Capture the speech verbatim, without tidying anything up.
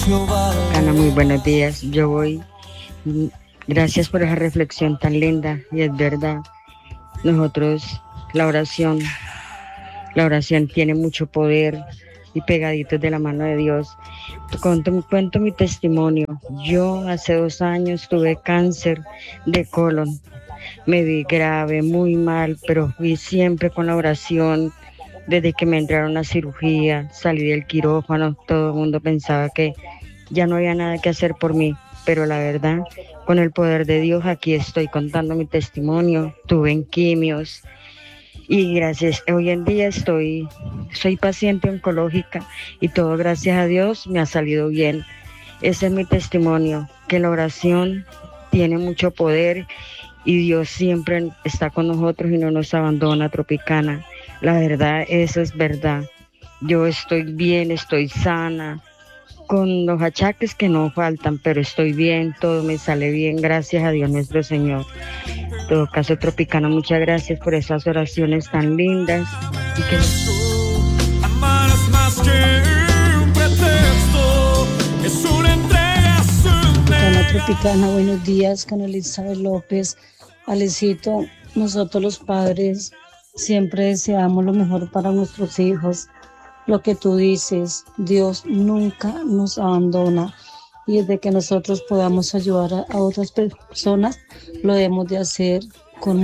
Ana, muy buenos días. Yo voy. mm, Gracias por esa reflexión tan linda. Y es verdad, nosotros, la oración, la oración tiene mucho poder y pegaditos de la mano de Dios. Te Cuento, cuento mi testimonio. Yo hace dos años tuve cáncer de colon. Me vi grave, muy mal, pero fui siempre con la oración. Desde que me entraron a cirugía, salí del quirófano, todo el mundo pensaba que ya no había nada que hacer por mí, pero la verdad, con el poder de Dios, aquí estoy contando mi testimonio. Tuve en quimios y gracias, hoy en día estoy, soy paciente oncológica y todo gracias a Dios me ha salido bien. Ese es mi testimonio, que la oración tiene mucho poder y Dios siempre está con nosotros y no nos abandona, Tropicana. La verdad, eso es verdad. Yo estoy bien, estoy sana, con los achaques que no faltan, pero estoy bien, todo me sale bien, gracias a Dios nuestro Señor. En todo caso, Tropicana, muchas gracias por esas oraciones tan lindas y que Amar es más que un pretexto, es una entrega, es Tropicana, una Tropicana, buenos días, con Elizabeth López. Alecito, nosotros los padres siempre deseamos lo mejor para nuestros hijos. Lo que tú dices, Dios nunca nos abandona y desde que nosotros podamos ayudar a, a otras personas, lo debemos de hacer.